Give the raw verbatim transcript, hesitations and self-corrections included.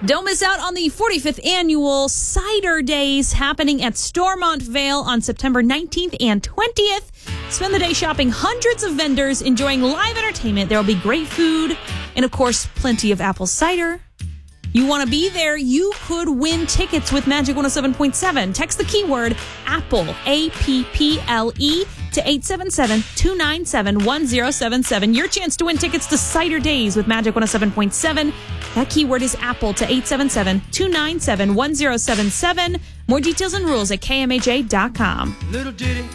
Don't miss out on the forty-fifth annual Cider Days happening at Stormont Vale on September nineteenth and twentieth. Spend the day shopping hundreds of vendors, enjoying live entertainment. There will be great food and, of course, plenty of apple cider. You want to be there? You could win tickets with Magic one oh seven point seven. Text the keyword APPLE, A P P L E, to eight seven seven, two nine seven, one oh seven seven. Your chance to win tickets to Cider Days with Magic one oh seven point seven. That keyword is APPLE to eight seven seven, two nine seven, one oh seven seven. More details and rules at K M A J dot com. Little ditty.